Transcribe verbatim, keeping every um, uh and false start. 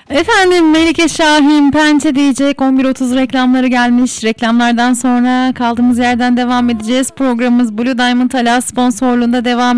Efendim Melike Şahin Pençe diyecek. on bir otuz reklamları gelmiş. Reklamlardan sonra kaldığımız yerden devam edeceğiz. Programımız Blue Diamond Hala sponsorluğunda devam